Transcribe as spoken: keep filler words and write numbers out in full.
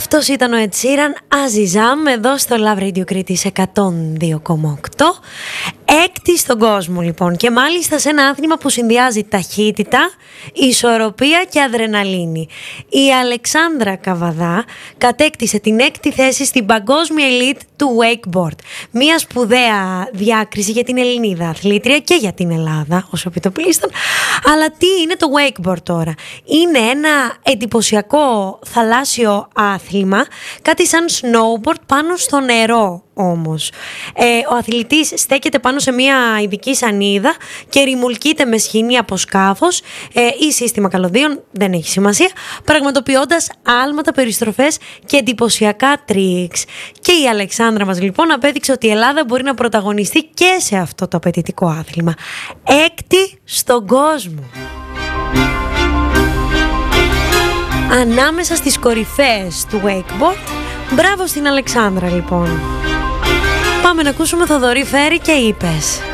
Αυτός ήταν ο Ed Sheeran, Azizam, εδώ στο Love Radio Κρήτης εκατόν δύο κόμμα οκτώ. Έκτη στον κόσμο λοιπόν, και μάλιστα σε ένα άθλημα που συνδυάζει ταχύτητα, ισορροπία και αδρεναλίνη. Η Αλεξάνδρα Καβαδά κατέκτησε την έκτη θέση στην παγκόσμια ελίτ του wakeboard. Μια σπουδαία διάκριση για την Ελληνίδα αθλήτρια και για την Ελλάδα ως επιτοπλίστων. Αλλά τι είναι το wakeboard τώρα? Είναι ένα εντυπωσιακό θαλάσσιο άθλημα, κάτι σαν snowboard πάνω στο νερό όμως. Ε, ο αθλητής στέκεται πάνω σε μια ειδική σανίδα και ρημουλκείται με σχοινή από σκάφος ε, ή σύστημα καλωδίων, δεν έχει σημασία, πραγματοποιώντας άλματα, περιστροφές και εντυπωσιακά τρίξ. Και η Αλεξάνδρα μας λοιπόν απέδειξε ότι η Ελλάδα μπορεί να πρωταγωνιστεί και σε αυτό το απαιτητικό άθλημα. Έκτη στον κόσμο. Ανάμεσα στις κορυφαίες του wakeboard. Μπράβο στην Αλεξάνδρα λοιπόν. Πάμε να ακούσουμε Θοδωρή Φέρη και Είπες.